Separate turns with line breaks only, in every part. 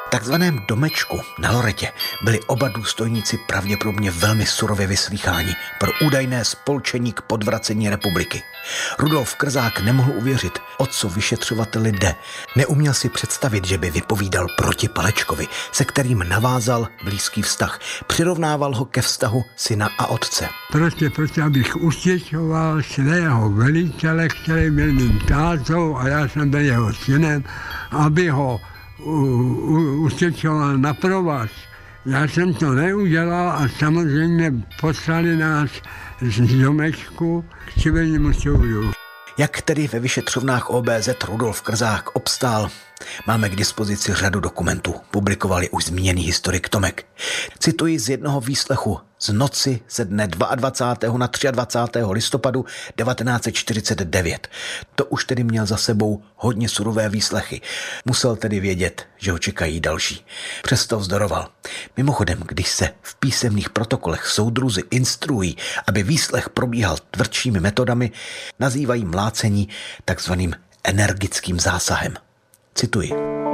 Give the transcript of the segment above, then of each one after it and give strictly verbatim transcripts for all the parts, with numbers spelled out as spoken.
V takzvaném domečku na Loretě byli oba důstojníci pravděpodobně velmi surově vyslýcháni pro údajné spolčení k podvracení republiky. Rudolf Krzák nemohl uvěřit, o co vyšetřovateli jde. Neuměl si představit, že by vypovídal proti Palečkovi, se kterým navázal blízký vztah. Přirovnával ho ke vztahu syna a otce.
Prostě proto, abych usvědčoval svého velitele, který byl mým tátou a já jsem byl jeho synem, aby ho usvědčoval na provaz. Já jsem to neudělal a samozřejmě poslali nás z domečku k civilnímu soudu.
Jak tedy ve vyšetřovnách O B Z Rudolf Krzák obstál? Máme k dispozici řadu dokumentů, publikovali už zmíněný historik Tomek. Cituji z jednoho výslechu z noci ze dne dvacátého druhého na dvacátého třetího listopadu devatenáct set čtyřicet devět. To už tedy měl za sebou hodně surové výslechy. Musel tedy vědět, že ho čekají další. Přesto vzdoroval. Mimochodem, když se v písemných protokolech soudruzi instruují, aby výslech probíhal tvrdšími metodami, nazývají mlácení takzvaným energickým zásahem. Cituji.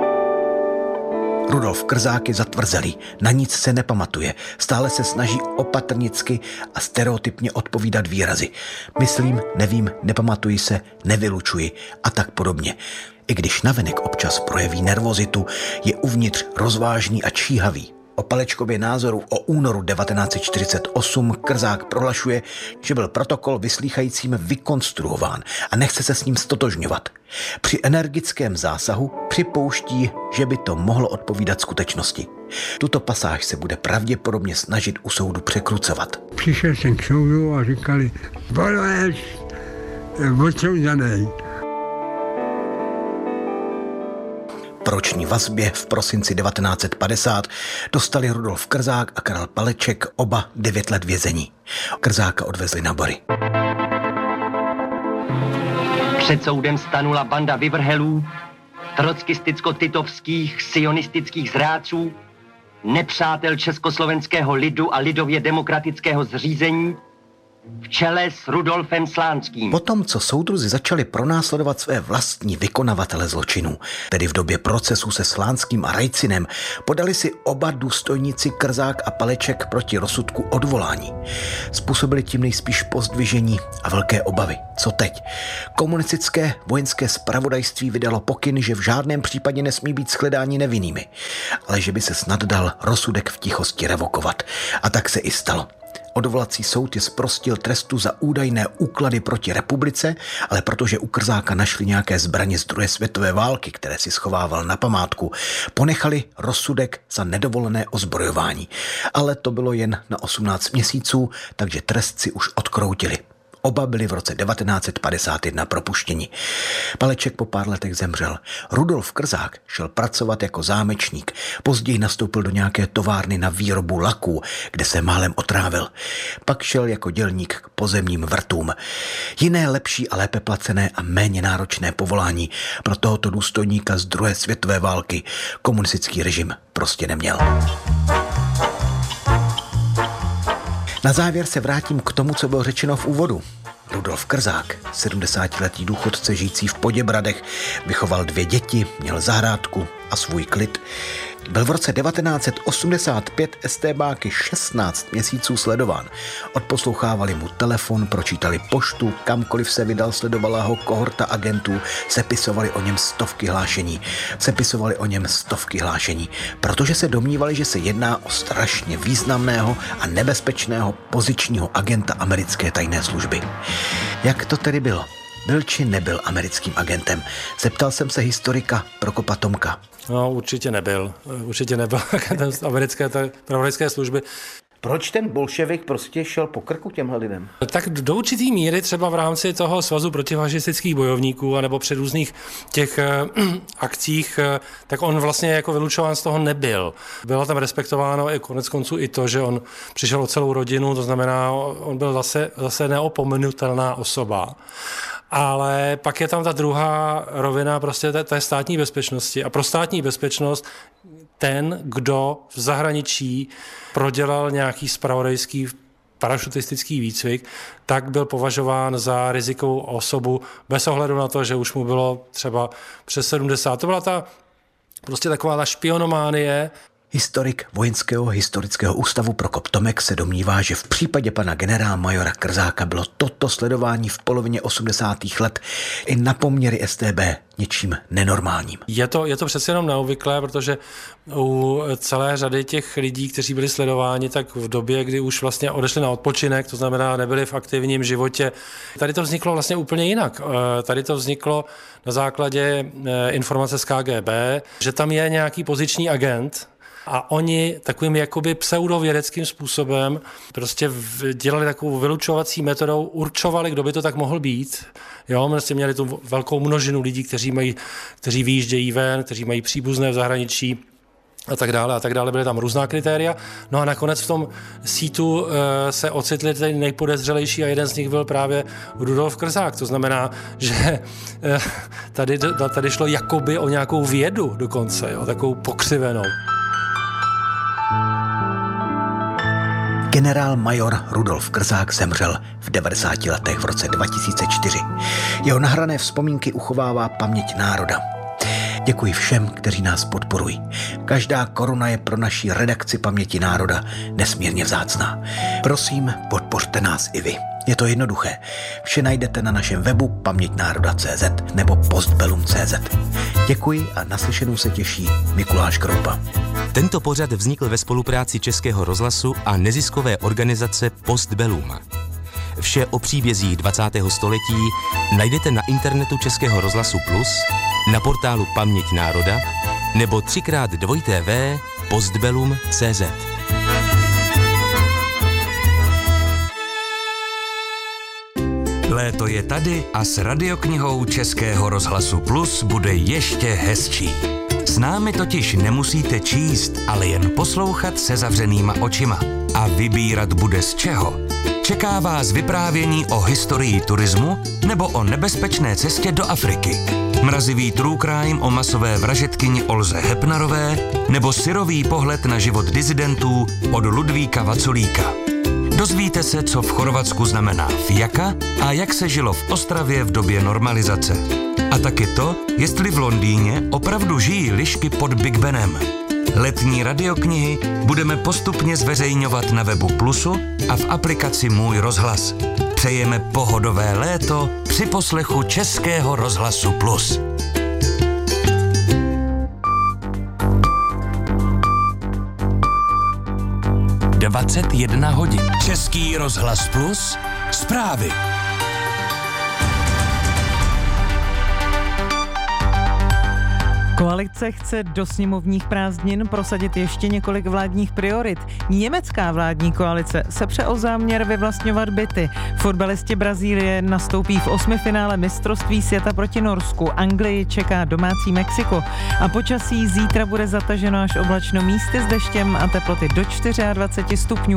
Rudolf Krzák je zatvrzelý, na nic se nepamatuje, stále se snaží opatrnicky a stereotypně odpovídat výrazy. Myslím, nevím, nepamatuji se, nevylučuji a tak podobně. I když navenek občas projeví nervozitu, je uvnitř rozvážný a číhavý. O Palečkově názoru o únoru devatenáct set čtyřicet osm Krzák prohlašuje, že byl protokol vyslýchajícím vykonstruován a nechce se s ním stotožňovat. Při energickém zásahu připouští, že by to mohlo odpovídat skutečnosti. Tuto pasáž se bude pravděpodobně snažit u soudu překrucovat.
Přišel jsem k soudu a říkali, voleš, odsouzenej.
Po roční vazbě v prosinci devatenáct set padesát dostali Rudolf Krzák a Karel Paleček oba devět let vězení. Krzáka odvezli na Bory.
Před soudem stanula banda vyvrhelů, trockisticko-titovských, sionistických zrádců, nepřátel československého lidu a lidově demokratického zřízení, v čele s Rudolfem Slánským.
Potom, co soudruzi začali pronásledovat své vlastní vykonavatele zločinů, tedy v době procesu se Slánským a Rajcinem, podali si oba důstojníci Krzák a Paleček proti rozsudku odvolání. Způsobili tím nejspíš pozdvižení a velké obavy. Co teď? Komunistické vojenské zpravodajství vydalo pokyn, že v žádném případě nesmí být shledáni nevinnými, ale že by se snad dal rozsudek v tichosti revokovat. A tak se i stalo. Odvolací soud je zprostil trestu za údajné úklady proti republice, ale protože u Krzáka našli nějaké zbraně z druhé světové války, které si schovával na památku, ponechali rozsudek za nedovolené ozbrojování. Ale to bylo jen na osmnáct měsíců, takže trest si už odkroutili. Oba byli v roce devatenáct set padesát jedna propuštěni. Paleček po pár letech zemřel. Rudolf Krzák šel pracovat jako zámečník. Později nastoupil do nějaké továrny na výrobu laků, kde se málem otrávil. Pak šel jako dělník k pozemním vrtům. Jiné lepší a lépe placené a méně náročné povolání pro tohoto důstojníka z druhé světové války komunistický režim prostě neměl. Na závěr se vrátím k tomu, co bylo řečeno v úvodu. Rudolf Krzák, sedmdesátiletý důchodce žijící v Poděbradech, vychoval dvě děti, měl zahrádku a svůj klid. Byl v roce devatenáct set osmdesát pět estébáky šestnáct měsíců sledován. Odposlouchávali mu telefon, pročítali poštu, kamkoliv se vydal, sledovala ho kohorta agentů, sepisovali o něm stovky hlášení. Sepisovali o něm stovky hlášení, protože se domnívali, že se jedná o strašně významného a nebezpečného pozičního agenta americké tajné služby. Jak to tedy bylo? Byl či nebyl americkým agentem? Zeptal jsem se historika Prokopa Tomka.
No, určitě nebyl. Určitě nebyl agentem americké zpravodajské služby.
Proč ten bolševik prostě šel po krku těmhle lidem?
Tak do určitý míry třeba v rámci toho svazu protifašistických bojovníků anebo při různých těch uh, akcích, uh, tak on vlastně jako vylučován z toho nebyl. Bylo tam respektováno i konec konců i to, že on přišel o celou rodinu, to znamená, on byl zase, zase neopomenutelná osoba. Ale pak je tam ta druhá rovina prostě té, té státní bezpečnosti. A pro státní bezpečnost ten, kdo v zahraničí prodělal nějaký zpravodajský parašutistický výcvik, tak byl považován za rizikovou osobu bez ohledu na to, že už mu bylo třeba přes sedmdesát. To byla ta Prostě taková ta špionománie.
Historik Vojenského historického ústavu Prokop Tomek se domnívá, že v případě pana generála majora Krzáka bylo toto sledování v polovině osmdesátých let i na poměry S T B něčím nenormálním.
Je to, je to přece jenom neobvyklé, protože u celé řady těch lidí, kteří byli sledováni, tak v době, kdy už vlastně odešli na odpočinek, to znamená nebyli v aktivním životě, tady to vzniklo vlastně úplně jinak. Tady to vzniklo na základě informace z K G B, že tam je nějaký poziční agent, a oni takovým jakoby pseudovědeckým způsobem prostě dělali takovou vylučovací metodou, určovali, kdo by to tak mohl být. Jo, prostě měli tu velkou množinu lidí, kteří mají, kteří vyjíždějí ven, kteří mají příbuzné v zahraničí a tak dále a tak dále. Byly tam různá kritéria. No a nakonec v tom sítu e, se ocitli ty nejpodezřelejší a jeden z nich byl právě Rudolf Krzák. To znamená, že e, tady, tady šlo jakoby o nějakou vědu dokonce, jo, takovou pokřivenou.
Generál major Rudolf Krzák zemřel v devadesáti letech v roce dva tisíce čtyři. Jeho nahrané vzpomínky uchovává Paměť národa. Děkuji všem, kteří nás podporují. Každá koruna je pro naši redakci Paměti národa nesmírně vzácná. Prosím, podpořte nás i vy. Je to jednoduché. Vše najdete na našem webu paměť národa tečka cé zet nebo postbellum tečka cé zet. Děkuji a naslyšenou se těší Mikuláš Kroupa.
Tento pořad vznikl ve spolupráci Českého rozhlasu a neziskové organizace Postbellum. Vše o příbězích dvacátého století najdete na internetu Českého rozhlasu Plus, na portálu Paměť národa nebo třikrát dvojité vé postbellum tečka cé zet.
Léto je tady a s radioknihou Českého rozhlasu Plus bude ještě hezčí. S námi totiž nemusíte číst, ale jen poslouchat se zavřenýma očima. A vybírat bude z čeho. Čeká vás vyprávění o historii turismu nebo o nebezpečné cestě do Afriky. Mrazivý true crime o masové vražedkyni Olze Hepnarové nebo syrový pohled na život disidentů od Ludvíka Vaculíka. Dozvíte se, co v Chorvatsku znamená fijaka a jak se žilo v Ostravě v době normalizace. A taky to, jestli v Londýně opravdu žijí lišky pod Big Benem. Letní radioknihy budeme postupně zveřejňovat na webu Plusu a v aplikaci Můj rozhlas. Přejeme pohodové léto při poslechu Českého rozhlasu Plus. dvacet jedna hodin. Český rozhlas Plus. Zprávy.
Koalice chce do sněmovních prázdnin prosadit ještě několik vládních priorit. Německá vládní koalice se pře o záměr vyvlastňovat byty. Fotbalisti Brazílie nastoupí v osmifinále mistrovství světa proti Norsku. Anglii čeká domácí Mexiko. A počasí zítra bude zataženo až oblačno, místy s deštěm a teploty do dvacet čtyři stupňů.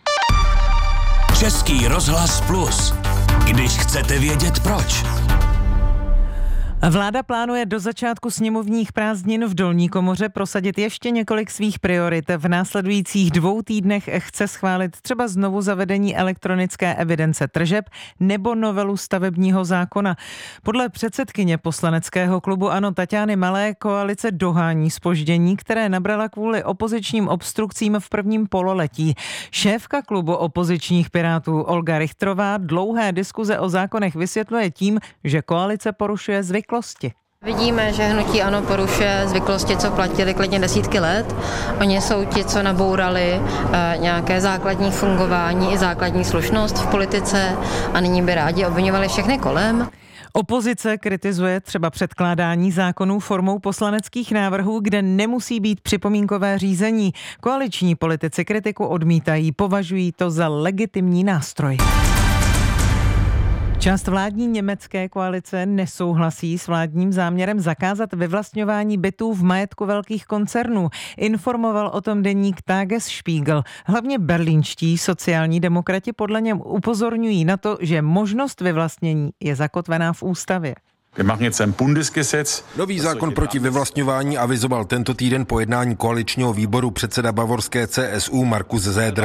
Český rozhlas Plus. Když chcete vědět proč.
Vláda plánuje do začátku sněmovních prázdnin v dolní komoře prosadit ještě několik svých priorit. V následujících dvou týdnech chce schválit třeba znovu zavedení elektronické evidence tržeb nebo novelu stavebního zákona. Podle předsedkyně poslaneckého klubu ANO Taťány Malé koalice dohání zpoždění, které nabrala kvůli opozičním obstrukcím v prvním pololetí. Šéfka klubu opozičních Pirátů Olga Richtrová dlouhé diskuze o zákonech vysvětluje tím, že koalice porušuje zvyklosti.
Vidíme, že hnutí ANO porušuje zvyklosti, co platily klidně desítky let. Oni jsou ti, co nabourali e, nějaké základní fungování i základní slušnost v politice a nyní by rádi obviňovali všechny kolem.
Opozice kritizuje třeba předkládání zákonů formou poslaneckých návrhů, kde nemusí být připomínkové řízení. Koaliční politici kritiku odmítají, považují to za legitimní nástroj. Část vládní německé koalice nesouhlasí s vládním záměrem zakázat vyvlastňování bytů v majetku velkých koncernů. Informoval o tom deník Tagesspiegel. Hlavně berlínští sociální demokrati podle něm upozorňují na to, že možnost vyvlastnění je zakotvená v ústavě.
Nový zákon proti vyvlastňování avizoval tento týden po jednání koaličního výboru předseda bavorské C S U Markus Söder.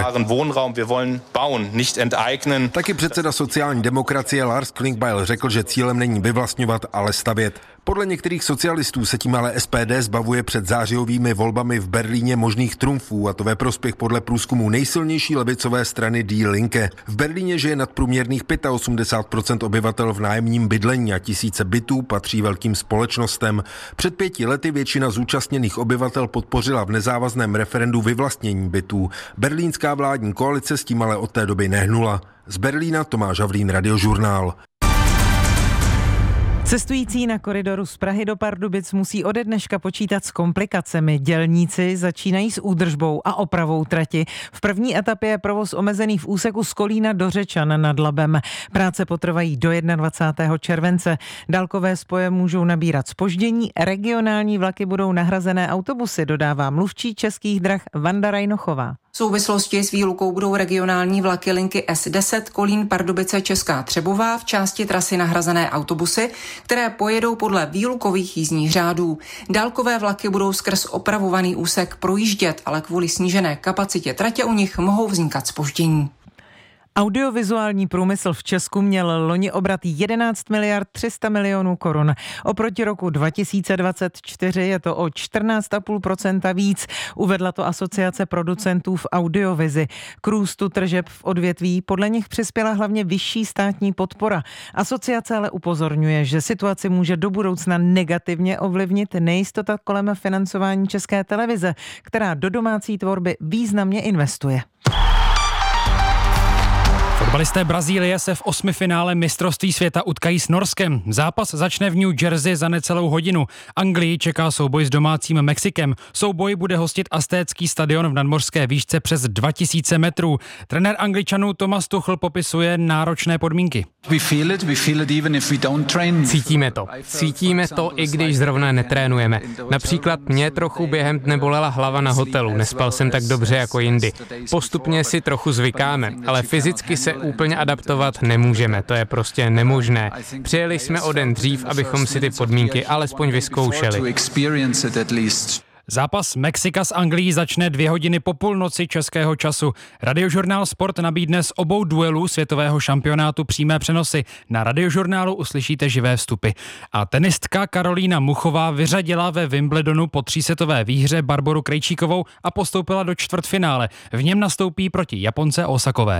Taky předseda sociální demokracie Lars Klingbeil řekl, že cílem není vyvlastňovat, ale stavět. Podle některých socialistů se tím ale S P D zbavuje před zářijovými volbami v Berlíně možných trumfů, a to ve prospěch podle průzkumu nejsilnější levicové strany Die Linke. V Berlíně žije nadprůměrných osmdesát pět procent obyvatel v nájemním bydlení a tisíce bytů patří velkým společnostem. Před pěti lety většina zúčastněných obyvatel podpořila v nezávazném referendu vyvlastnění bytů. Berlínská vládní koalice s tím ale od té doby nehnula. Z Berlína Tomáš Havlín, Radiožurnál.
Cestující na koridoru z Prahy do Pardubic musí ode dneška počítat s komplikacemi. Dělníci začínají s údržbou a opravou trati. V první etapě je provoz omezený v úseku z Kolína do Řečan nad Labem. Práce potrvají do dvacátého prvního července. Dálkové spoje můžou nabírat zpoždění, regionální vlaky budou nahrazené autobusy, dodává mluvčí Českých drah Vanda Rajnochová.
V souvislosti s výlukou budou regionální vlaky linky S deset Kolín Pardubice Česká Třebová v části trasy nahrazené autobusy, které pojedou podle výlukových jízdních řádů. Dálkové vlaky budou skrz opravovaný úsek projíždět, ale kvůli snížené kapacitě tratě u nich mohou vznikat zpoždění.
Audiovizuální průmysl v Česku měl loni obrat jedenáct miliard tři sta milionů korun. Oproti roku dva tisíce dvacet čtyři je to o čtrnáct celá pět procenta víc, uvedla to Asociace producentů v audiovizi. K růstu tržeb v odvětví podle nich přispěla hlavně vyšší státní podpora. Asociace ale upozorňuje, že situaci může do budoucna negativně ovlivnit nejistota kolem financování České televize, která do domácí tvorby významně investuje.
Fotbalisté Brazílie se v osmifinále mistrovství světa utkají s Norskem. Zápas začne v New Jersey za necelou hodinu. Anglii čeká souboj s domácím Mexikem. Souboj bude hostit Aztécký stadion v nadmořské výšce přes dva tisíce metrů. Trenér Angličanů Thomas Tuchel popisuje náročné podmínky.
Cítíme to. Cítíme to, i když zrovna netrénujeme. Například mě trochu během dne bolela hlava na hotelu. Nespal jsem tak dobře jako jindy. Postupně si trochu zvykáme, ale fyzicky se úplně adaptovat nemůžeme, to je prostě nemožné. Přijeli jsme o den dřív, abychom si ty podmínky alespoň vyzkoušeli.
Zápas Mexika s Anglií začne dvě hodiny po půlnoci českého času. Radiožurnál Sport nabídne z obou duelů světového šampionátu přímé přenosy. Na Radiožurnálu uslyšíte živé vstupy. A tenistka Karolína Muchová vyřadila ve Wimbledonu po třísetové výhře Barboru Krejčíkovou a postoupila do čtvrtfinále. V něm nastoupí proti Japonce Osakové.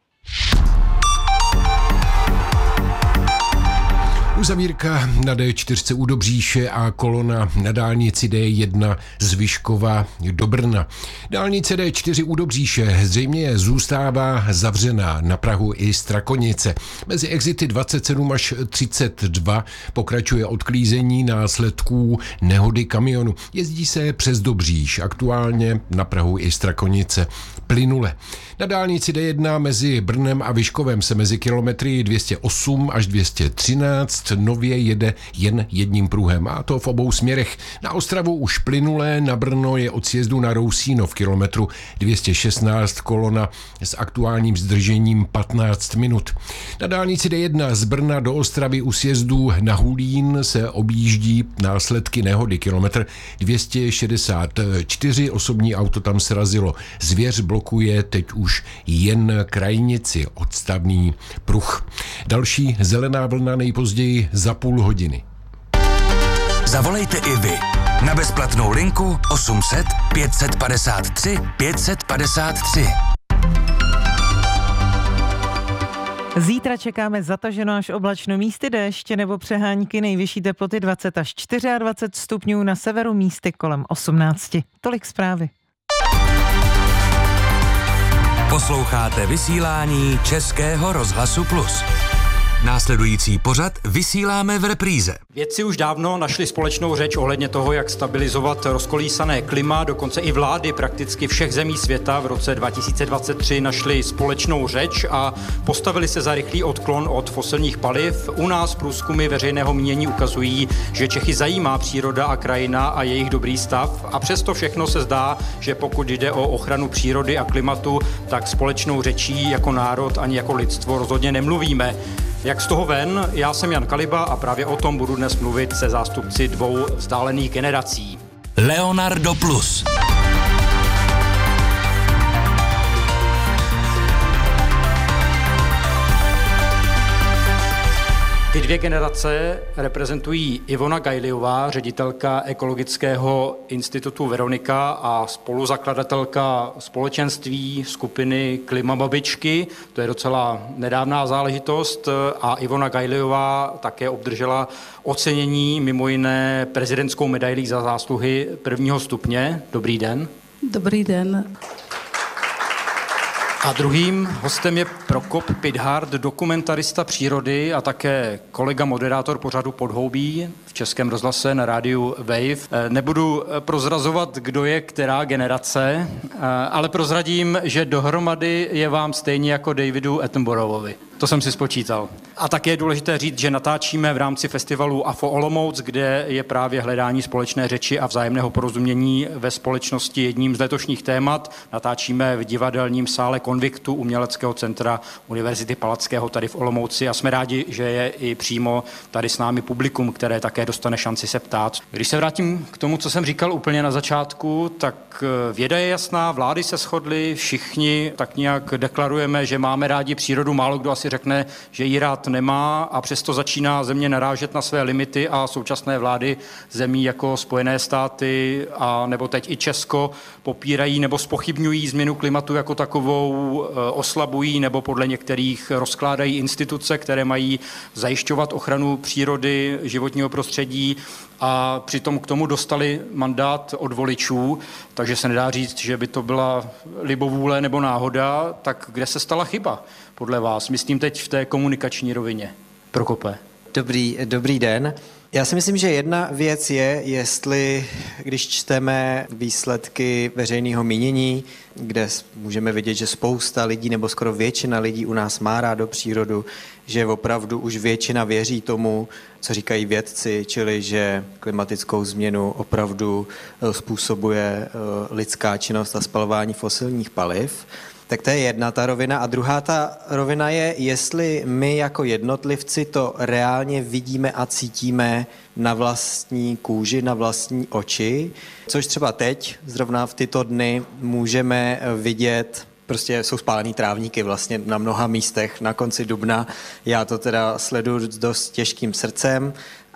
Uzavírka na D čtyři u Dobříše a kolona na dálnici D jedna z Vyškova do Brna. Dálnice D čtyři u Dobříše zřejmě zůstává zavřená na prahu i Strakonice. Mezi exity dvacet sedm až třicet dva pokračuje odklízení následků nehody kamionu. Jezdí se přes Dobříš, aktuálně na prahu i Strakonice plynule. Na dálnici D jedna mezi Brnem a Vyškovem se mezi kilometry dvě stě osm až dvě stě třináct nově jede jen jedním pruhem, a to v obou směrech. Na Ostravu už plynulé, na Brno je od sjezdu na Rousínov kilometru dvě stě šestnáct kolona s aktuálním zdržením patnáct minut. Na dálnici D jedna z Brna do Ostravy u sjezdu na Hulín se objíždí následky nehody kilometr dvě stě šedesát čtyři, osobní auto tam srazilo. Zvěř blokuje teď už jen krajnici, odstavný pruh. Další zelená vlna nejpozději za půl hodiny.
Zavolejte i vy na bezplatnou linku osm set pět set padesát tři pět set padesát tři.
Zítra čekáme zataženo až oblačno, místy déšť nebo přehánky, nejvyšší teploty dvacet až dvacet čtyři stupňů, na severu místy kolem osmnáct. Tolik zprávy.
Posloucháte vysílání Českého rozhlasu Plus. Následující pořad vysíláme v repríze.
Vědci už dávno našli společnou řeč ohledně toho, jak stabilizovat rozkolísané klima. Dokonce i vlády prakticky všech zemí světa v roce dva tisíce dvacet tři našli společnou řeč a postavili se za rychlý odklon od fosilních paliv. U nás průzkumy veřejného mínění ukazují, že Čechy zajímá příroda a krajina a jejich dobrý stav. A přesto všechno se zdá, že pokud jde o ochranu přírody a klimatu, tak společnou řečí jako národ ani jako lidstvo rozhodně nemluvíme. Jak z toho ven? Já jsem Jan Kaliba a právě o tom budu dnes mluvit se zástupci dvou vzdálených generací.
Leonardo Plus.
Ty dvě generace reprezentují Ivona Gajliová, ředitelka Ekologického institutu Veronika a spoluzakladatelka společenství skupiny Klimababičky. To je docela nedávná záležitost a Ivona Gajliová také obdržela ocenění, mimo jiné prezidentskou medailí za zásluhy prvního stupně. Dobrý den.
Dobrý den.
A druhým hostem je Prokop Pithard, dokumentarista přírody a také kolega moderátor pořadu Podhoubí v Českém rozhlase na rádiu Wave. Nebudu prozrazovat, kdo je která generace, ale prozradím, že dohromady je vám stejně jako Davidu Attenboroughovi. To jsem si spočítal. A také je důležité říct, že natáčíme v rámci festivalu A F O Olomouc, kde je právě hledání společné řeči a vzájemného porozumění ve společnosti jedním z letošních témat. Natáčíme v divadelním sále Konviktu Uměleckého centra Univerzity Palackého tady v Olomouci a jsme rádi, že je i přímo tady s námi publikum, které také dostane šanci se ptát. Když se vrátím k tomu, co jsem říkal úplně na začátku, tak věda je jasná, vlády se shodly, všichni tak nějak deklarujeme, že máme rádi přírodu, málo kdo asi řekne, že ji rád nemá a přesto začíná země narážet na své limity a současné vlády zemí jako Spojené státy a nebo teď i Česko popírají nebo zpochybňují změnu klimatu jako takovou, oslabují nebo podle některých rozkládají instituce, které mají zajišťovat ochranu přírody, životního prostředí a přitom k tomu dostali mandát od voličů, takže se nedá říct, že by to byla libovůle nebo náhoda, tak kde se stala chyba podle vás? Myslím teď v té komunikační rovině. Prokope.
Dobrý, dobrý den. Já si myslím, že jedna věc je, jestli, když čteme výsledky veřejného mínění, kde můžeme vidět, že spousta lidí nebo skoro většina lidí u nás má rádo přírodu, že opravdu už většina věří tomu, co říkají vědci, čili že klimatickou změnu opravdu způsobuje lidská činnost a spalování fosilních paliv. Tak to je jedna ta rovina. A druhá ta rovina je, jestli my jako jednotlivci to reálně vidíme a cítíme na vlastní kůži, na vlastní oči, což třeba teď, zrovna v tyto dny, můžeme vidět. Prostě jsou spálený trávníky vlastně na mnoha místech na konci dubna. Já to teda sleduju s dost těžkým srdcem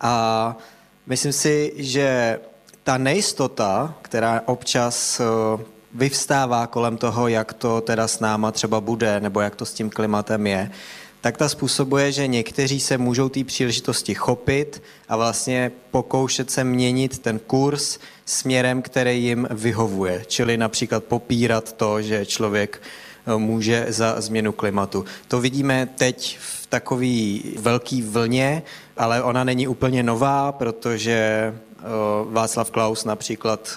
a myslím si, že ta nejistota, která občas vyvstává kolem toho, jak to teda s náma třeba bude, nebo jak to s tím klimatem je, tak ta způsobuje, že někteří se můžou té příležitosti chopit a vlastně pokoušet se měnit ten kurz směrem, který jim vyhovuje. Čili například popírat to, že člověk může za změnu klimatu. To vidíme teď v takové velké vlně, ale ona není úplně nová, protože Václav Klaus například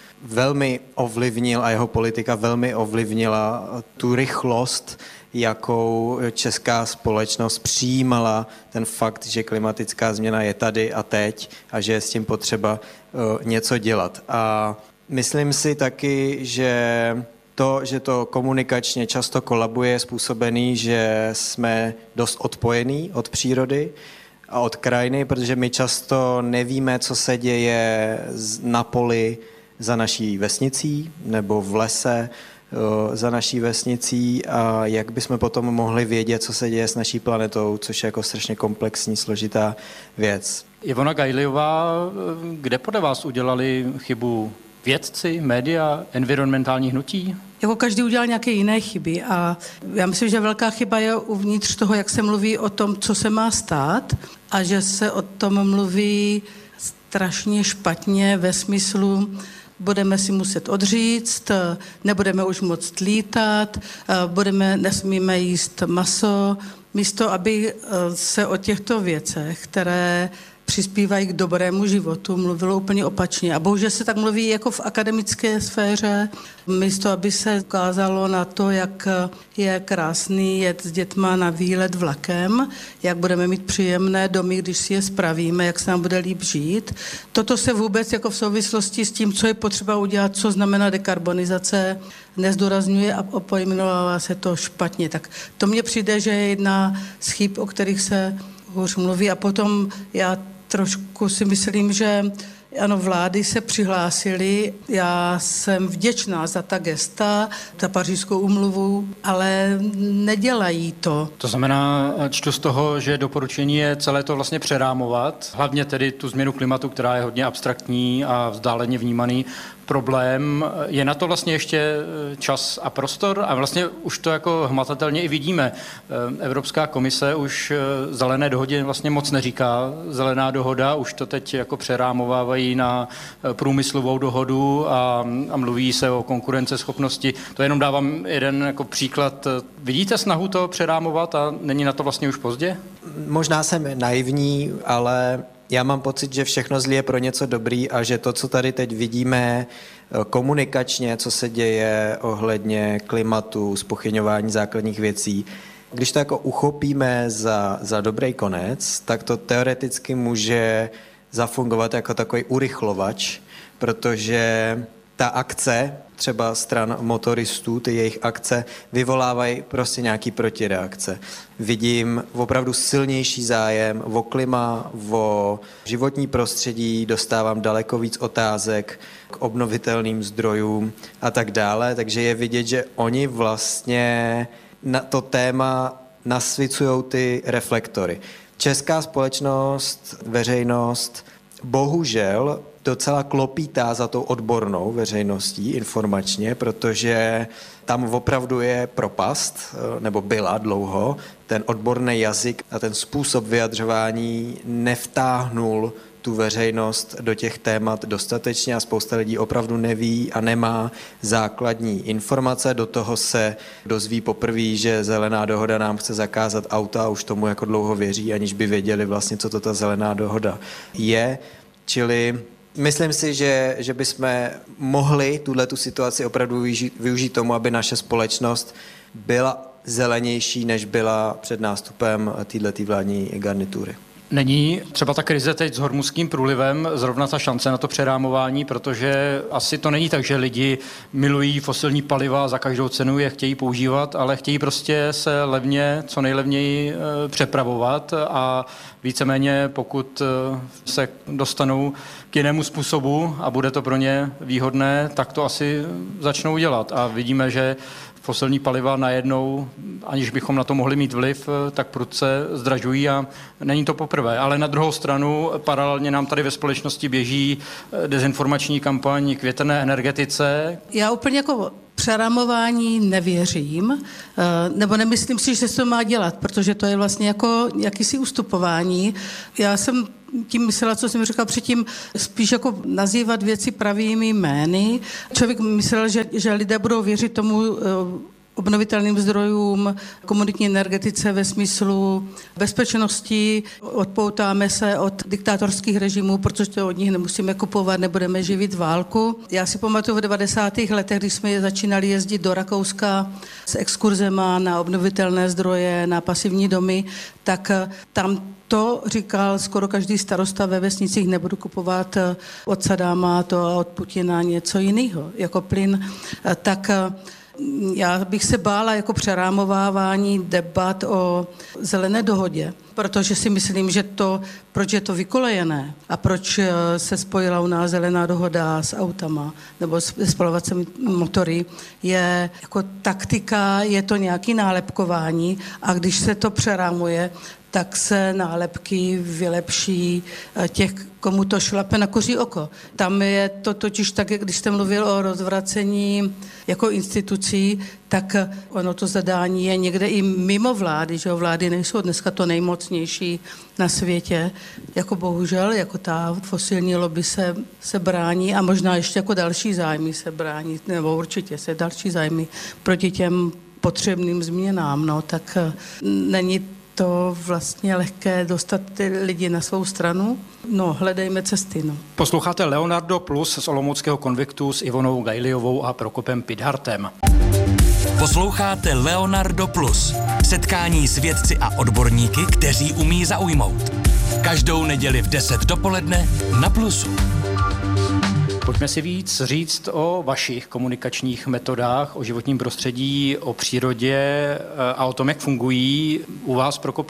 velmi ovlivnil a jeho politika velmi ovlivnila tu rychlost, jakou česká společnost přijímala ten fakt, že klimatická změna je tady a teď a že je s tím potřeba uh, něco dělat. A myslím si taky, že to, že to komunikačně často kolabuje, je způsobený, že jsme dost odpojení od přírody a od krajiny, protože my často nevíme, co se děje na poli za naší vesnicí nebo v lese za naší vesnicí a jak bychom potom mohli vědět, co se děje s naší planetou, což je jako strašně komplexní, složitá věc.
Ivona Gajliová, kde podle vás udělali chybu vědci, média, environmentální hnutí?
Jako každý udělal nějaké jiné chyby a já myslím, že velká chyba je uvnitř toho, jak se mluví o tom, co se má stát a že se o tom mluví strašně špatně ve smyslu, budeme si muset odříct, nebudeme už moct lítat, budeme, nesmíme jíst maso, místo aby se o těchto věcech, které přispívají k dobrému životu, mluvilo úplně opačně. A bohužel se tak mluví jako v akademické sféře, místo aby se ukázalo na to, jak je krásný jet s dětma na výlet vlakem, jak budeme mít příjemné domy, když si je spravíme, jak se nám bude líp žít. Toto se vůbec jako v souvislosti s tím, co je potřeba udělat, co znamená dekarbonizace, nezdůrazňuje a pojmenovává se to špatně. Tak to mně přijde, že je jedna z chyb, o kterých se hůř mluví a potom já trošku si myslím, že ano, vlády se přihlásily, já jsem vděčná za ta gesta, za Pařížskou úmluvu, ale nedělají to.
To znamená, čtu z toho, že doporučení je celé to vlastně přerámovat, hlavně tedy tu změnu klimatu, která je hodně abstraktní a vzdáleně vnímaný problém. Je na to vlastně ještě čas a prostor a vlastně už to jako hmatatelně i vidíme. Evropská komise už zelené dohodě vlastně moc neříká zelená dohoda, už to teď jako přerámovávají na průmyslovou dohodu a, a mluví se o konkurenceschopnosti. To jenom dávám jeden jako příklad. Vidíte snahu to přerámovat a není na to vlastně už pozdě?
Možná jsem naivní, ale já mám pocit, že všechno zlí je pro něco dobrý a že to, co tady teď vidíme komunikačně, co se děje ohledně klimatu, zpochybňování základních věcí, když to jako uchopíme za, za dobrý konec, tak to teoreticky může zafungovat jako takový urychlovač, protože ta akce, třeba stran motoristů, ty jejich akce, vyvolávají prostě nějaký protireakce. Vidím opravdu silnější zájem o klima, o životní prostředí, dostávám daleko víc otázek k obnovitelným zdrojům a tak dále, takže je vidět, že oni vlastně na to téma nasvicují ty reflektory. Česká společnost, veřejnost, bohužel docela klopítá za tou odbornou veřejností informačně, protože tam opravdu je propast, nebo byla dlouho, ten odborný jazyk a ten způsob vyjadřování nevtáhnul tu veřejnost do těch témat dostatečně a spousta lidí opravdu neví a nemá základní informace. Do toho se dozví poprvé, že zelená dohoda nám chce zakázat auta a už tomu jako dlouho věří, aniž by věděli vlastně, co to ta zelená dohoda je. Čili myslím si, že, že bychom mohli tuhle tu situaci opravdu využít, využít tomu, aby naše společnost byla zelenější, než byla před nástupem této vládní garnitury.
Není třeba ta krize teď s Hormuzským průlivem zrovna ta šance na to přerámování, protože asi to není tak, že lidi milují fosilní paliva, za každou cenu je chtějí používat, ale chtějí prostě se levně, co nejlevněji přepravovat a víceméně pokud se dostanou k jinému způsobu a bude to pro ně výhodné, tak to asi začnou dělat. A vidíme, že fosilní paliva najednou, aniž bychom na to mohli mít vliv, tak prudce zdražují a není to poprvé. Ale na druhou stranu paralelně nám tady ve společnosti běží dezinformační kampaň k větrné energetice.
Já úplně jako přerámování nevěřím, nebo nemyslím si, že se to má dělat, protože to je vlastně jako jakýsi ustupování. Já jsem tím myslela, co jsem říkal předtím, spíš jako nazývat věci pravými jmény. Člověk myslel, že, že lidé budou věřit tomu obnovitelným zdrojům, komunitní energetice ve smyslu bezpečnosti, odpoutáme se od diktátorských režimů, protože to od nich nemusíme kupovat, nebudeme živit válku. Já si pamatuju v devadesátých letech, když jsme začínali jezdit do Rakouska s exkurzema na obnovitelné zdroje, na pasivní domy, tak tam to říkal skoro každý starosta ve vesnicích, nebudu kupovat od Sadáma to a od Putina něco jiného, jako plyn. Tak já bych se bála jako přerámovávání debat o zelené dohodě, protože si myslím, že to, proč je to vykolejené a proč se spojila u nás zelená dohoda s autama nebo s spalovacími motory, je jako taktika, je to nějaký nálepkování a když se to přerámuje, tak se nálepky vylepší těch, komu to šlape na kuří oko. Tam je to totiž tak, když jste mluvil o rozvracení jako institucí, tak ono to zadání je někde i mimo vlády, že vlády nejsou dneska to nejmocnější na světě, jako bohužel, jako ta fosilní lobby se, se brání a možná ještě jako další zájmy se brání, nebo určitě se další zájmy proti těm potřebným změnám, no, tak není to vlastně lehké dostat ty lidi na svou stranu. No, hledejme cesty, no.
Posloucháte Leonardo Plus z Olomouckého konviktu s Ivonou Gajliovou a Prokopem Pidhartem.
Posloucháte Leonardo Plus. Setkání s vědci a odborníky, kteří umí zaujmout. Každou neděli v deset dopoledne na Plusu.
Pojďme si víc říct o vašich komunikačních metodách, o životním prostředí, o přírodě a o tom, jak fungují u vás, Prokope.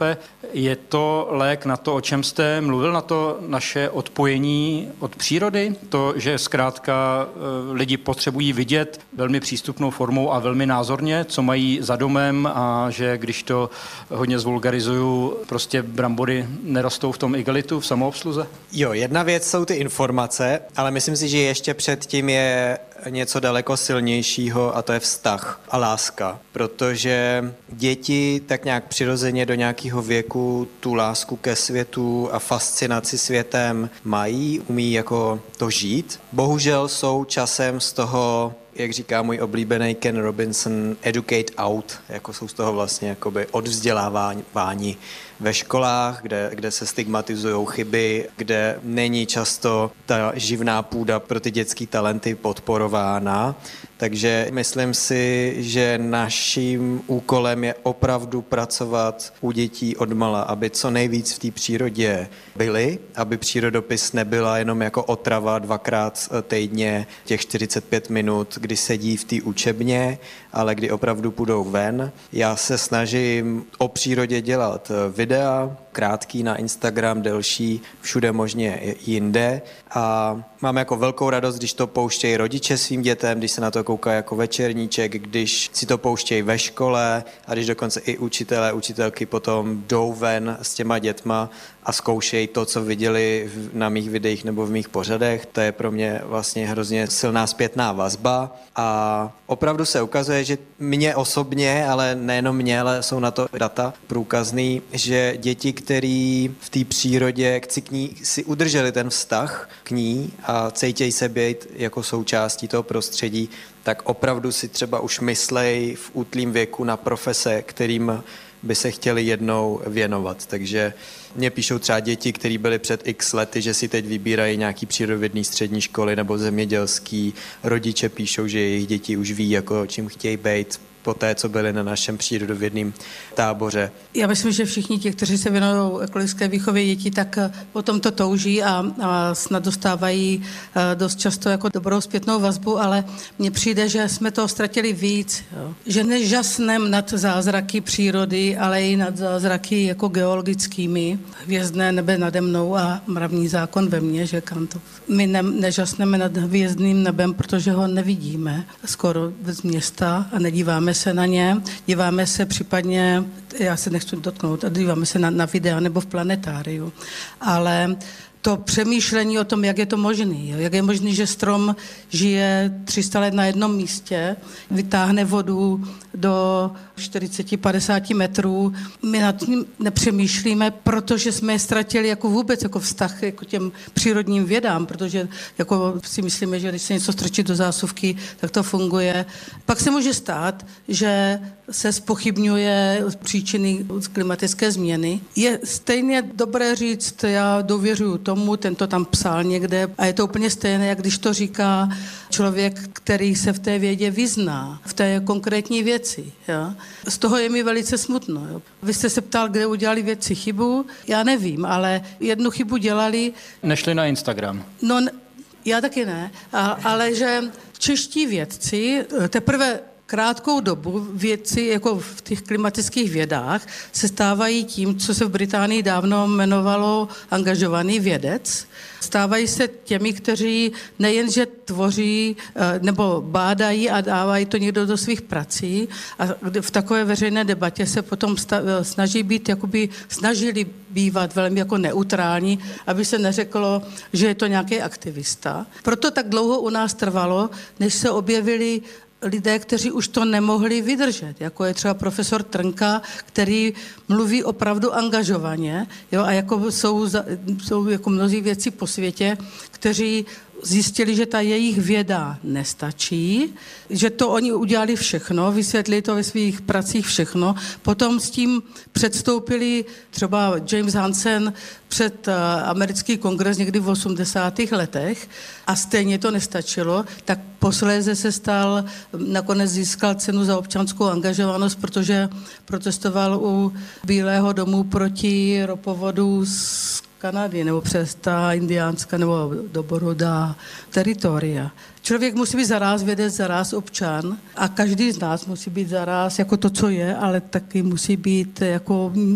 Je to lék na to, o čem jste mluvil, na to naše odpojení od přírody? To, že zkrátka lidi potřebují vidět velmi přístupnou formou a velmi názorně, co mají za domem a že když to hodně zvulgarizuju, prostě brambory nerostou v tom igelitu, v samoobsluze?
Jo, jedna věc jsou ty informace, ale myslím si, že ještě předtím je něco daleko silnějšího a to je vztah a láska, protože děti tak nějak přirozeně do nějakého věku tu lásku ke světu a fascinaci světem mají, umí jako to žít. Bohužel jsou časem z toho, jak říká můj oblíbený Ken Robinson, educate out, jako jsou z toho vlastně jakoby odvzdělávání ve školách, kde, kde se stigmatizují chyby, kde není často ta živná půda pro ty dětské talenty podporována. Takže myslím si, že naším úkolem je opravdu pracovat u dětí odmala, aby co nejvíc v té přírodě byli, aby přírodopis nebyla jenom jako otrava dvakrát týdně těch čtyřicet pět minut, kdy sedí v té učebně, ale kdy opravdu půjdou ven. Já se snažím o přírodě dělat videa, krátký na Instagram, delší, všude možně jinde a mám jako velkou radost, když to pouštějí rodiče svým dětem, když se na to koukají jako večerníček, když si to pouštějí ve škole a když dokonce i učitelé, učitelky potom jdou ven s těma dětma a zkoušejí to, co viděli na mých videích nebo v mých pořadech. To je pro mě vlastně hrozně silná zpětná vazba a opravdu se ukazuje, že mě osobně, ale nejenom mě, ale jsou na to data průkazný, že děti, který v té přírodě si k ní si udrželi ten vztah k ní a cítějí se být jako součástí toho prostředí, tak opravdu si třeba už myslej v útlým věku na profese, kterým by se chtěli jednou věnovat. Takže mě píšou třeba děti, které byly před x lety, že si teď vybírají nějaký přírodovědný střední školy nebo zemědělský. Rodiče píšou, že jejich děti už ví, jako čím chtějí být po té, co byli na našem přírodovědném táboře.
Já myslím, že všichni ti, kteří se věnují ekologické výchově dětí, tak o tom to touží a, a snad dostávají dost často jako dobrou zpětnou vazbu, ale mně přijde, že jsme toho ztratili víc. Jo. Že nežasnem nad zázraky přírody, ale i nad zázraky jako geologickými. Hvězdné nebe nade mnou a mravní zákon ve mně, že Kantov. My ne, nežasneme nad hvězdným nebem, protože ho nevidíme skoro z města a nedíváme se na ně, díváme se případně, já se nechci dotknout, díváme se na, na videa nebo v planetáriu, ale to přemýšlení o tom, jak je to možný, jo? Jak je možný, že strom žije tři sta let na jednom místě, vytáhne vodu do čtyřicet padesát metrů. My nad tím nepřemýšlíme, protože jsme je ztratili jako vůbec jako vztah jako těm přírodním vědám, protože jako si myslíme, že když se něco strčí do zásuvky, tak to funguje. Pak se může stát, že se zpochybňuje příčiny klimatické změny. Je stejně dobré říct, já důvěřuji tomu, ten to tam psal někde a je to úplně stejné, jak když to říká člověk, který se v té vědě vyzná, v té konkrétní věci. Jo? Z toho je mi velice smutno. Jo? Vy jste se ptal, kde udělali vědci chybu, já nevím, ale jednu chybu dělali.
Nešli na Instagram.
No, já taky ne, a, ale že čeští vědci teprve krátkou dobu vědci jako v těch klimatických vědách se stávají tím, co se v Británii dávno jmenovalo angažovaný vědec. Stávají se těmi, kteří nejenže tvoří nebo bádají a dávají to někdo do svých prací a v takové veřejné debatě se potom snaží být, jakoby snažili bývat velmi jako neutrální, aby se neřeklo, že je to nějaký aktivista. Proto tak dlouho u nás trvalo, než se objevili lidé, kteří už to nemohli vydržet, jako je třeba profesor Trnka, který mluví opravdu angažovaně, jo, a jako jsou, jsou jako mnozí věci po světě, kteří zjistili, že ta jejich věda nestačí, že to oni udělali všechno, vysvětlili to ve svých pracích všechno, potom s tím předstoupili třeba James Hansen před americký kongres někdy v osmdesátých letech a stejně to nestačilo, tak posléze se stal, nakonec získal cenu za občanskou angažovanost, protože protestoval u Bílého domu proti ropovodu z Kanady nebo přes ta indiánská nebo doborodá teritoria. Člověk musí být zaráz vědec, zaráz občan a každý z nás musí být zaráz jako to, co je, ale taky musí být jako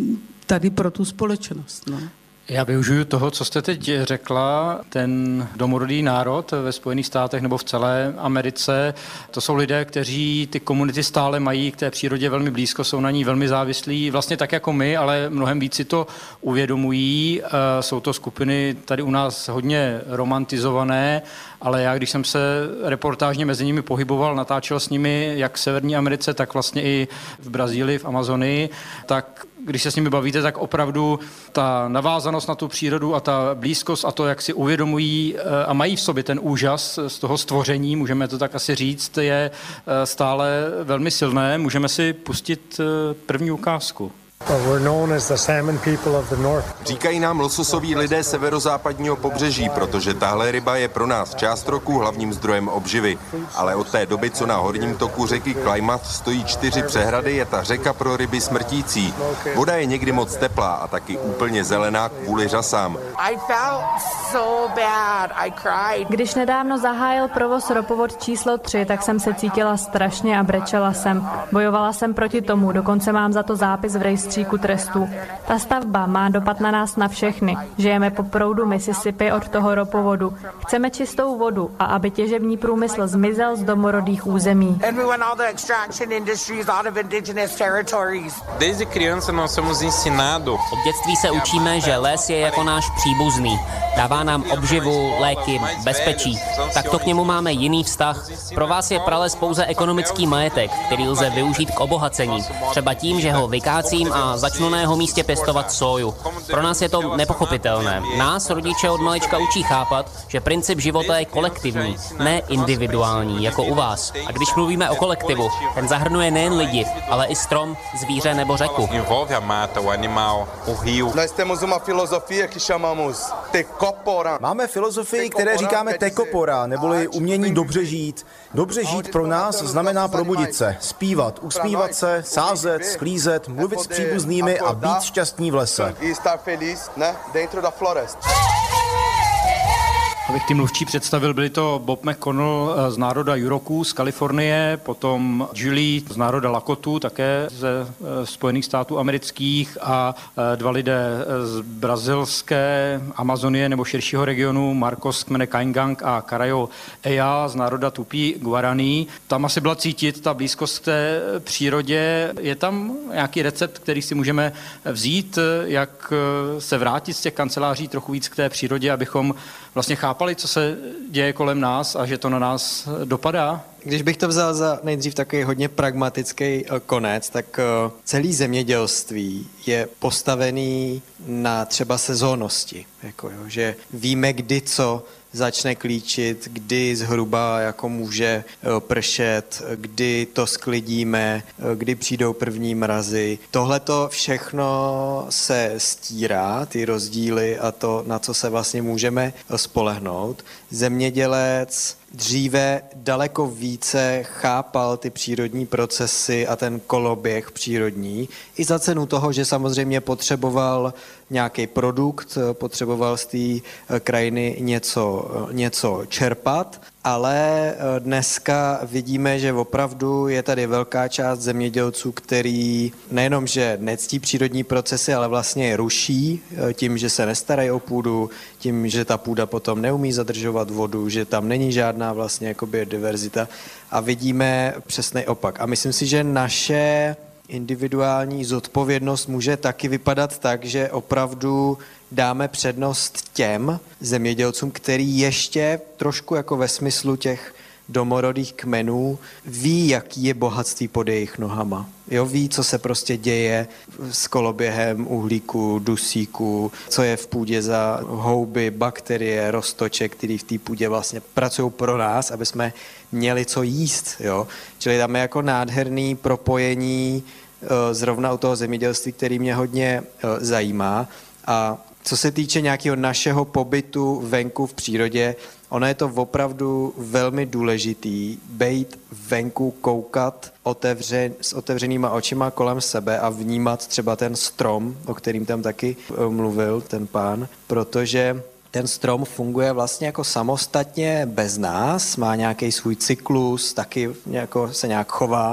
tady pro tu společnost. No.
Já využiju toho, co jste teď řekla, ten domorodý národ ve Spojených státech nebo v celé Americe, to jsou lidé, kteří ty komunity stále mají k té přírodě velmi blízko, jsou na ní velmi závislí, vlastně tak jako my, ale mnohem víc si to uvědomují. Jsou to skupiny tady u nás hodně romantizované, ale já, když jsem se reportážně mezi nimi pohyboval, natáčel s nimi jak v Severní Americe, tak vlastně i v Brazílii, v Amazonii, tak když se s nimi bavíte, tak opravdu ta navázanost na tu přírodu a ta blízkost a to, jak si uvědomují a mají v sobě ten úžas z toho stvoření, můžeme to tak asi říct, je stále velmi silné. Můžeme si pustit první ukázku.
Říkají nám lososoví lidé severozápadního pobřeží, protože tahle ryba je pro nás část roku hlavním zdrojem obživy. Ale od té doby, co na horním toku řeky Klamath stojí čtyři přehrady, je ta řeka pro ryby smrtící. Voda je někdy moc teplá a taky úplně zelená kvůli řasám.
Když nedávno zahájil provoz ropovod číslo tři, tak jsem se cítila strašně a brečela jsem. Bojovala jsem proti tomu, dokonce mám za to zápis v rejstříku trestů. Ta stavba má dopad na nás na všechny. Žijeme po proudu Mississippi od toho ropovodu. Chceme čistou vodu a aby těžební průmysl zmizel z domorodých území.
Od dětství se učíme, že les je jako náš příbuzný. Dává nám obživu, léky, bezpečí. Tak to k němu máme jiný vztah. Pro vás je prales pouze ekonomický majetek, který lze využít k obohacení. Třeba tím, že ho vykácím a začnu na jeho místě pěstovat soju. Pro nás je to nepochopitelné. Nás rodiče od malička učí chápat, že princip života je kolektivní, ne individuální, jako u vás. A když mluvíme o kolektivu, ten zahrnuje nejen lidi, ale i strom, zvíře nebo řeku.
Máme filozofii, které říkáme tekopora, neboli umění dobře žít. Dobře žít pro nás znamená probudit se, zpívat, usmívat se, sázet, sklízet, mluvit s příbuznými a být šťastní v lese.
Abych ty mluvčí představil, byli to Bob McConnell z národa Yuroků z Kalifornie, potom Julie z národa Lakotů, také ze Spojených států amerických a dva lidé z brazilské Amazonie nebo širšího regionu, Marcos z kmene Kaingang a Carayo Eya z národa Tupi Guarani. Tam asi byla cítit ta blízkost k té přírodě. Je tam nějaký recept, který si můžeme vzít, jak se vrátit z těch kanceláří trochu víc k té přírodě, abychom vlastně chápali, co se děje kolem nás a že to na nás dopadá?
Když bych to vzal za nejdřív takový hodně pragmatický konec, tak celý zemědělství je postavený na třeba sezónnosti. Jako jo, že víme, kdy co začne klíčit, kdy zhruba jako může pršet, kdy to sklidíme, kdy přijdou první mrazy. Tohle to všechno se stírá, ty rozdíly a to, na co se vlastně můžeme spolehnout. Zemědělec dříve daleko více chápal ty přírodní procesy a ten koloběh přírodní i za cenu toho, že samozřejmě potřeboval nějaký produkt, potřeboval z té krajiny něco, něco čerpat, ale dneska vidíme, že opravdu je tady velká část zemědělců, který nejenom, že nectí přírodní procesy, ale vlastně je ruší tím, že se nestarají o půdu, tím, že ta půda potom neumí zadržovat vodu, že tam není žádná vlastně jakoby diverzita a vidíme přesný opak. A myslím si, že naše individuální zodpovědnost může taky vypadat tak, že opravdu dáme přednost těm zemědělcům, který ještě trošku jako ve smyslu těch domorodých kmenů ví, jaký je bohatství pod jejich nohama. Jo, ví, co se prostě děje s koloběhem uhlíku, dusíku, co je v půdě za houby, bakterie, roztoče, který v té půdě vlastně pracují pro nás, aby jsme měli co jíst. Jo. Čili tam je jako nádherný propojení zrovna u toho zemědělství, který mě hodně zajímá. A co se týče nějakého našeho pobytu venku v přírodě, ono je to opravdu velmi důležitý, bejt venku, koukat otevře, s otevřenýma očima kolem sebe a vnímat třeba ten strom, o kterým tam taky mluvil ten pán, protože ten strom funguje vlastně jako samostatně bez nás, má nějaký svůj cyklus, taky nějako, se nějak chová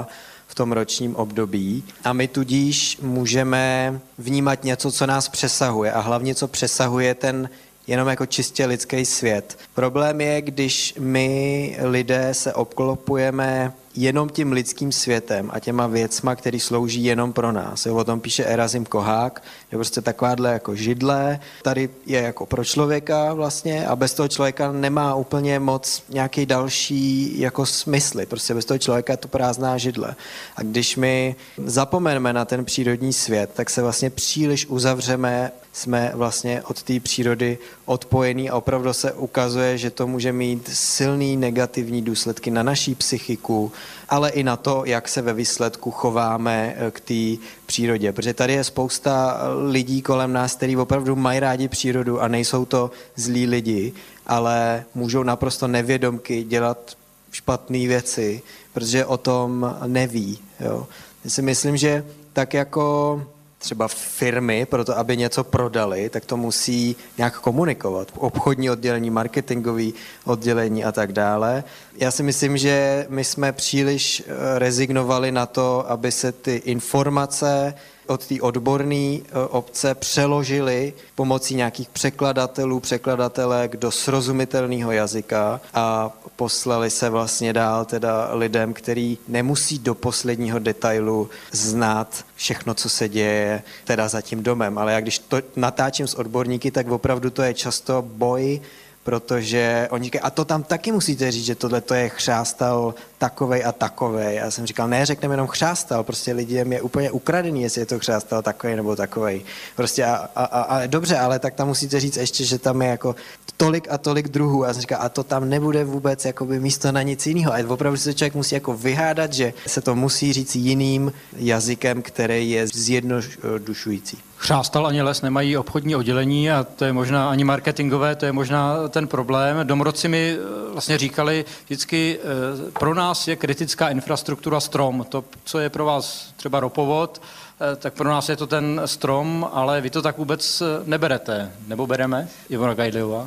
v tom ročním období a my tudíž můžeme vnímat něco, co nás přesahuje a hlavně, co přesahuje ten jenom jako čistě lidský svět. Problém je, když my lidé se obklopujeme jenom tím lidským světem a těma věcma, který slouží jenom pro nás. Jo, o tom píše Erazim Kohák, je prostě takováhle jako židle, tady je jako pro člověka vlastně a bez toho člověka nemá úplně moc nějaký další jako smysly. Prostě bez toho člověka je to prázdná židle. A když my zapomeneme na ten přírodní svět, tak se vlastně příliš uzavřeme, jsme vlastně od té přírody odpojení a opravdu se ukazuje, že to může mít silný negativní důsledky na naší psychiku, ale i na to, jak se ve výsledku chováme k té přírodě. Protože tady je spousta lidí kolem nás, kteří opravdu mají rádi přírodu a nejsou to zlí lidi, ale můžou naprosto nevědomky dělat špatné věci, protože o tom neví. Jo. Já si myslím, že tak jako třeba firmy, proto aby něco prodali, tak to musí nějak komunikovat. Obchodní oddělení, marketingové oddělení a tak dále. Já si myslím, že my jsme příliš rezignovali na to, aby se ty informace od té odborné obce přeložily pomocí nějakých překladatelů, překladatelek do srozumitelného jazyka a poslali se vlastně dál teda lidem, který nemusí do posledního detailu znát všechno, co se děje teda za tím domem. Ale já když to natáčím s odborníky, tak opravdu to je často boj, protože oni říkají, a to tam taky musíte říct, že tohle to je chřástal takovej a takovej. Já jsem říkal, ne, řekneme jenom chřástal, prostě lidem je úplně ukradený, jestli je to chřástal takovej nebo takovej. Prostě a, a, a, a dobře, ale tak tam musíte říct ještě, že tam je jako tolik a tolik druhů. A já jsem říkal, a to tam nebude vůbec jakoby místo na nic jiného. A opravdu se člověk musí jako vyhádat, že se to musí říct jiným jazykem, který je zjednodušující.
Chřástal ani les nemají obchodní oddělení a to je možná ani marketingové, to je možná ten problém. Domorodci mi vlastně říkali vždycky, pro nás je kritická infrastruktura strom. To, co je pro vás třeba ropovod, tak pro nás je to ten strom, ale vy to tak vůbec neberete. Nebo bereme, Ivona Gajdliová?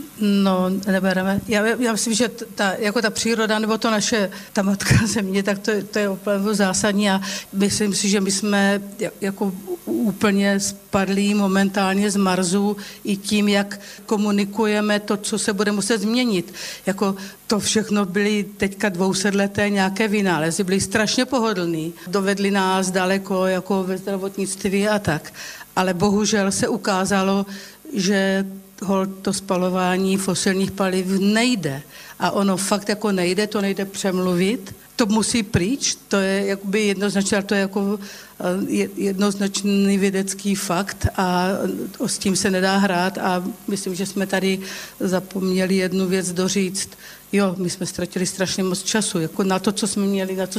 No, nebereme. Já, já myslím, že ta, jako ta příroda, nebo to naše, ta matka země, tak to, to je opravdu zásadní a myslím si, že my jsme jako úplně spadlí momentálně z Marsu i tím, jak komunikujeme to, co se bude muset změnit. Jako to všechno byly teďka dvousetleté nějaké vynálezy, byly strašně pohodlný, dovedli nás daleko jako ve zdravotnictví a tak. Ale bohužel se ukázalo, že holt to spalování fosilních paliv nejde. A ono fakt jako nejde, to nejde přemluvit, to musí pryč, to je jakoby jednoznačně, to je jako jednoznačný vědecký fakt a s tím se nedá hrát a myslím, že jsme tady zapomněli jednu věc doříct. Jo, my jsme ztratili strašně moc času, jako na to, co jsme měli, na co